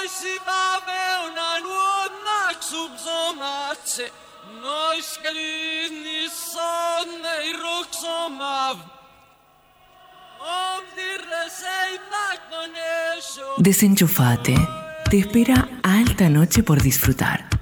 si va una nuova subsomace. Noi scarini son i roxomav. Desenchufate. Te espera alta noche por disfrutar.